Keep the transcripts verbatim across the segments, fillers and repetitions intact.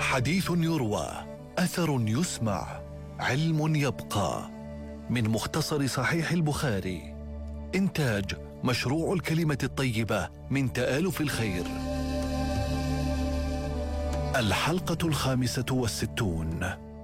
حديث يروى، أثر يسمع، علم يبقى. من مختصر صحيح البخاري، إنتاج مشروع الكلمة الطيبة من تآلف الخير. الحلقة الخامسة والستون.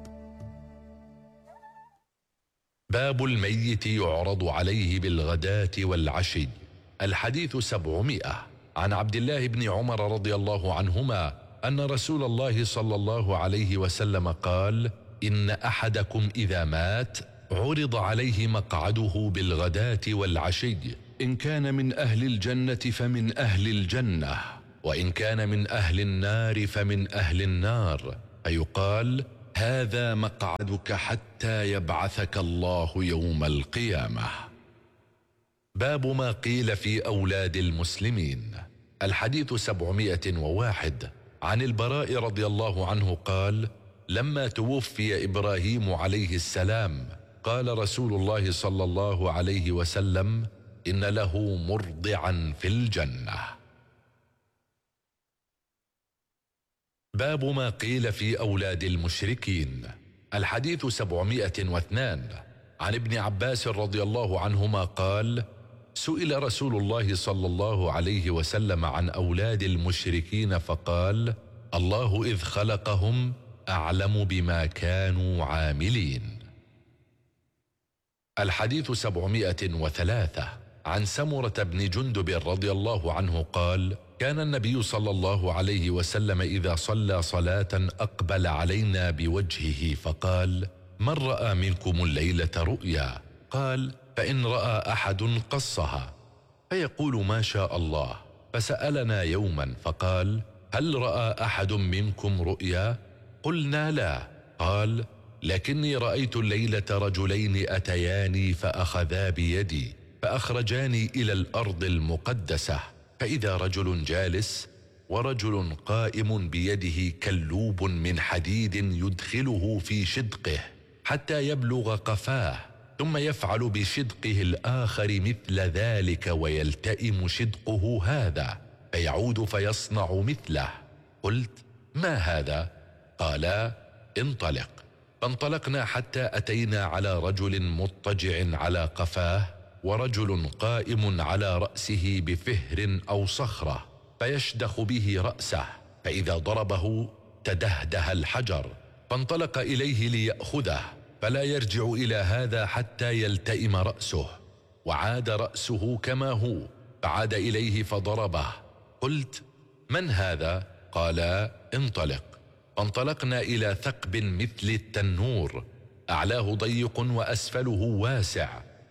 باب الميت يعرض عليه بالغداة والعشي. الحديث سبعمائة. عن عبد الله بن عمر رضي الله عنهما أن رسول الله صلى الله عليه وسلم قال: إن أحدكم إذا مات عرض عليه مقعده بالغداة والعشي، إن كان من أهل الجنة فمن أهل الجنة، وإن كان من أهل النار فمن أهل النار، فيقال: هذا مقعدك حتى يبعثك الله يوم القيامة. باب ما قيل في أولاد المسلمين. الحديث سبعمائة وواحد. عن البراء رضي الله عنه قال: لما توفي إبراهيم عليه السلام قال رسول الله صلى الله عليه وسلم: إن له مرضعا في الجنة. باب ما قيل في أولاد المشركين. الحديث سبعمائة واثنان. عن ابن عباس رضي الله عنهما قال: سئل رسول الله صلى الله عليه وسلم عن أولاد المشركين فقال: الله إذ خلقهم أعلم بما كانوا عاملين. الحديث سبعمائة وثلاثة. عن سمرة بن جندب رضي الله عنه قال: كان النبي صلى الله عليه وسلم إذا صلى صلاة أقبل علينا بوجهه فقال: من رأى منكم الليلة رؤيا؟ قال: فإن رأى أحد قصها، فيقول ما شاء الله. فسألنا يوما فقال: هل رأى أحد منكم رؤيا؟ قلنا لا. قال: لكني رأيت الليلة رجلين أتياني فأخذا بيدي فأخرجاني إلى الأرض المقدسة، فإذا رجل جالس ورجل قائم بيده كلوب من حديد يدخله في شدقه حتى يبلغ قفاه، ثم يفعل بشدقه الآخر مثل ذلك ويلتئم شدقه هذا فيعود فيصنع مثله. قلت: ما هذا؟ قالا: انطلق. فانطلقنا حتى أتينا على رجل مضطجع على قفاه ورجل قائم على رأسه بفهر أو صخرة فيشدخ به رأسه، فإذا ضربه تدهده الحجر، فانطلق إليه ليأخذه فلا يرجع إلى هذا حتى يلتئم رأسه، وعاد رأسه كما هو، فعاد إليه فضربه. قلت: من هذا؟ قالا: انطلق. فانطلقنا إلى ثقب مثل التنور، أعلاه ضيق وأسفله واسع،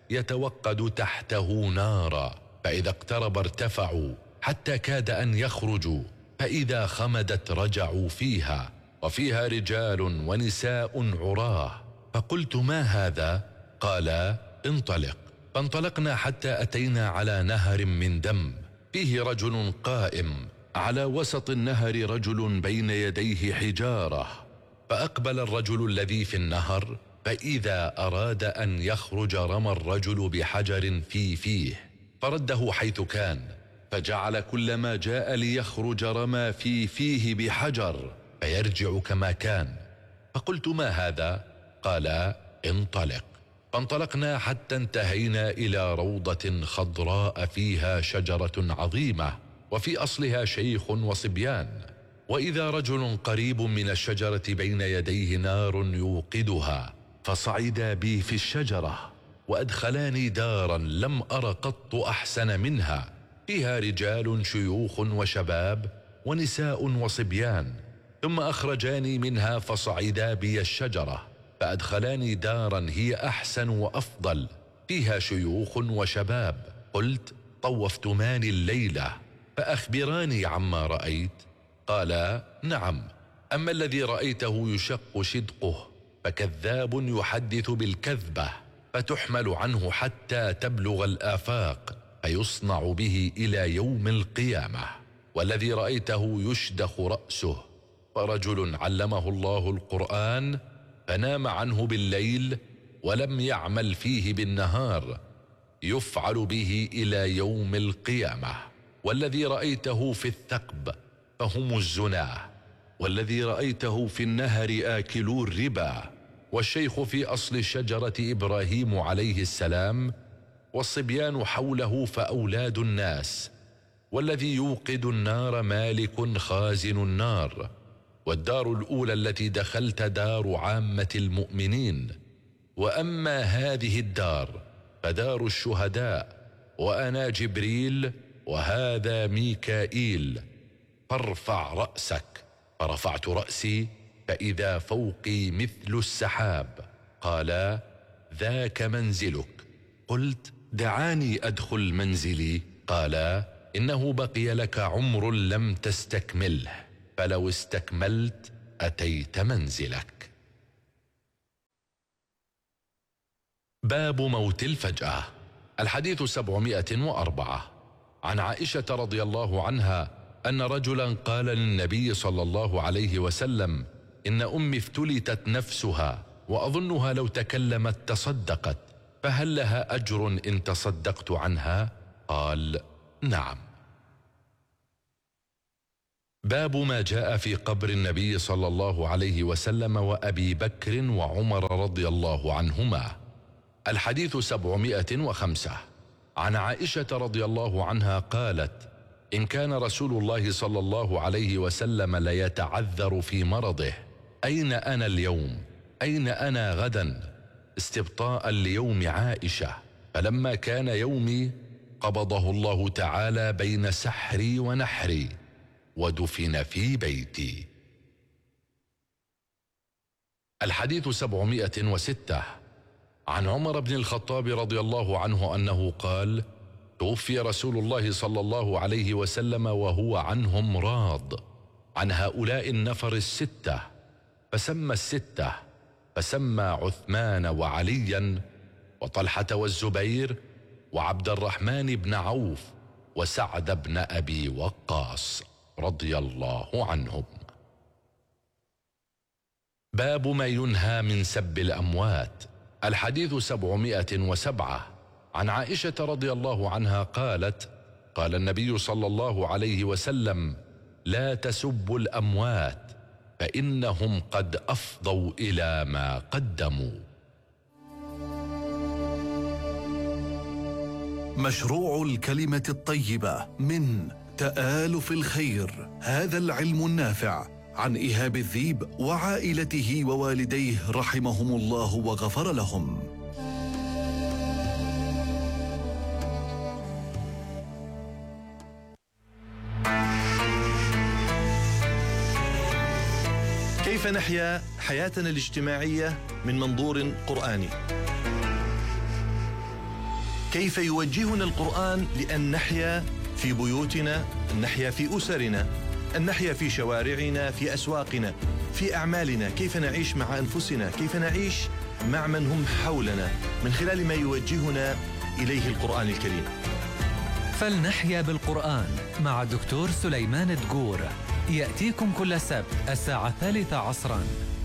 يتوقد تحته نارا، فإذا اقترب ارتفعوا حتى كاد أن يخرجوا، فإذا خمدت رجعوا فيها، وفيها رجال ونساء عراه. فقلت: ما هذا؟ قالا: انطلق. فانطلقنا حتى أتينا على نهر من دم فيه رجل قائم، على وسط النهر رجل بين يديه حجارة، فأقبل الرجل الذي في النهر، فإذا أراد أن يخرج رمى الرجل بحجر في فيه فرده حيث كان، فجعل كلما جاء ليخرج رمى في فيه بحجر فيرجع كما كان. فقلت: ما هذا؟ قالا: انطلق. فانطلقنا حتى انتهينا إلى روضة خضراء فيها شجرة عظيمة، وفي أصلها شيخ وصبيان، وإذا رجل قريب من الشجرة بين يديه نار يوقدها، فصعدا بي في الشجرة وأدخلاني دارا لم أر قط أحسن منها، فيها رجال شيوخ وشباب ونساء وصبيان، ثم أخرجاني منها فصعدا بي الشجرة فأدخلاني دارا هي أحسن وأفضل، فيها شيوخ وشباب. قلت: طوفتمان الليلة، فأخبراني عما رأيت. قالا: نعم، أما الذي رأيته يشق شدقه فكذاب يحدث بالكذبة، فتحمل عنه حتى تبلغ الآفاق فيصنع به إلى يوم القيامة. والذي رأيته يشدخ رأسه، فرجل علمه الله القرآن فنام عنه بالليل ولم يعمل فيه بالنهار، يفعل به إلى يوم القيامة. والذي رأيته في الثقب فهم الزناه، والذي رأيته في النهر آكلو الربا، والشيخ في أصل الشجرة إبراهيم عليه السلام، والصبيان حوله فأولاد الناس، والذي يوقد النار مالك خازن النار، والدار الأولى التي دخلت دار عامة المؤمنين، وأما هذه الدار فدار الشهداء، وأنا جبريل وهذا ميكائيل، فارفع رأسك. فرفعت رأسي فإذا فوقي مثل السحاب. قال: ذاك منزلك. قلت: دعاني أدخل منزلي. قال: إنه بقي لك عمر لم تستكمله، فلو استكملت أتيت منزلك. باب موت الفجأة. الحديث سبعمائة وأربعة. عن عائشة رضي الله عنها أن رجلا قال للنبي صلى الله عليه وسلم: إن أمي افتلتت نفسها وأظنها لو تكلمت تصدقت، فهل لها أجر إن تصدقت عنها؟ قال: نعم. باب ما جاء في قبر النبي صلى الله عليه وسلم وأبي بكر وعمر رضي الله عنهما. الحديث سبعمائة وخمسة. عن عائشة رضي الله عنها قالت: إن كان رسول الله صلى الله عليه وسلم ليتعذر في مرضه: أين أنا اليوم؟ أين أنا غدا؟ استبطاء ليوم عائشة. فلما كان يومي قبضه الله تعالى بين سحري ونحري، ودفن في بيتي. الحديث سبعمائة وستة. عن عمر بن الخطاب رضي الله عنه أنه قال: توفي رسول الله صلى الله عليه وسلم وهو عنهم راض، عن هؤلاء النفر الستة، فسمى الستة، فسمى عثمان وعليا وطلحة والزبير وعبد الرحمن بن عوف وسعد بن أبي وقاص رضي الله عنهم. باب ما ينهى من سب الأموات. الحديث سبعمائة وسبعة. عن عائشة رضي الله عنها قالت: قال النبي صلى الله عليه وسلم: لا تسبوا الأموات فإنهم قد أفضوا إلى ما قدموا. مشروع الكلمة الطيبة من تآلف الخير، هذا العلم النافع، عن إيهاب الذيب وعائلته ووالديه رحمهم الله وغفر لهم. كيف نحيا حياتنا الاجتماعية من منظور قرآني؟ كيف يوجهنا القرآن لأن نحيا في بيوتنا، أن نحيا في أسرنا، أن نحيا في شوارعنا، في أسواقنا، في أعمالنا؟ كيف نعيش مع أنفسنا؟ كيف نعيش مع من هم حولنا من خلال ما يوجهنا إليه القرآن الكريم؟ فلنحيا بالقرآن مع دكتور سليمان دقور، يأتيكم كل سبت الساعة الثالثة عصراً